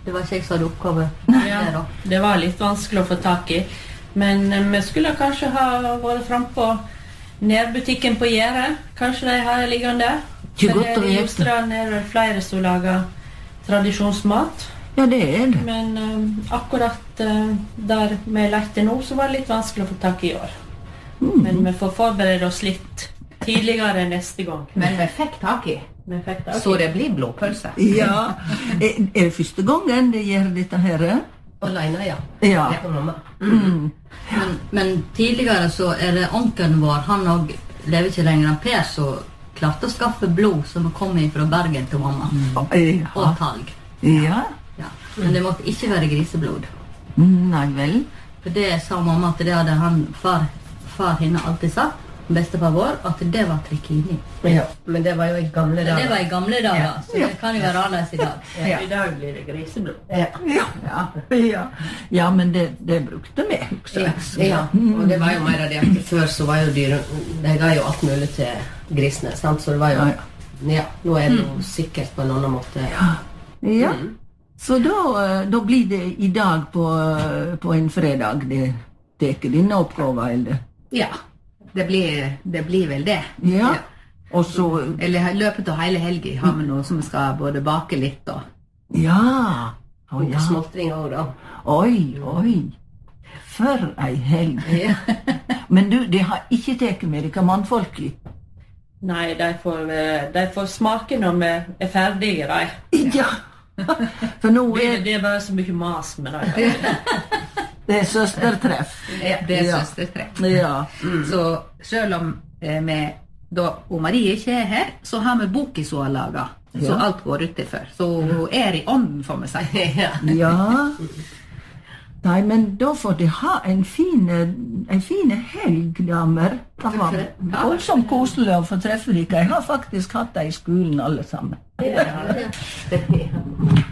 Det var ikke jeg som hadde oppgave. Ja, det var litt vanskelig å få tak i. Men vi skulle kanskje ha vært frem på nærbutikken på Gjære. Kanskje de har liggende der. Ikke godt å vite. vite. Det er flere som lager tradisjonsmat. Ja, det er det. Men akkurat der vi lette nå, så var det litt vanskelig å få tak i år. Men vi får forberede oss litt tidligere neste gang. Men vi fikk tak i. Så det blir blodpølse. Ja. Er det første gangen det gjør dette her? Alene, ja. Ja. Det er mamma. Men tidligere så er det onkelen vår, han og lever ikke lenger enn Per, så klarte å skaffe blod som kom fra Bergen til mamma. Og talg. Ja. Ja. Men det måtte ikke være griseblod. Nei vel. For det sa mamma at det hadde han far henne alltid sagt, bestefar vår, at det var trikini. Ja. Men det var jo i gamle dager. Det var i gamle dager, så det kan jo være annerledes i dag. Ja. I dag blir det griseblod. Ja, men det brukte vi. Ja, og det var jo mer av det at før så var jo dyr, de ga jo alt mulig til grisene, sant? Så det var jo, ja, nå er det jo sikkert på en annen måte. Ja. Så da blir det i dag på en fredag det teker dine oppgaver, eller? Ja, det blir vel det. Ja. Og så... Eller i løpet av hele helgen har vi noe som vi skal både bake litt og... Ja. Og småttring også da. Oi. For ei helg. Ja. Men du, de har ikke teket med dere mannfolk i? Nei, de får smake når vi er ferdige, de. Ja. For nå Det er bare så mye mas med det. Det er søstertreff. Ja, det er søstertreff. Ja. Så selv om da Marie ikke er her, så har vi boken som har laget. Så alt går ut til før. Så hun er i ånden, får vi si. Ja. Nei, men da får de ha en fin helg, damer. Det var voldsomt koselig å få treffe dere. Jeg har faktisk hatt det i skolen alle sammen. Ja.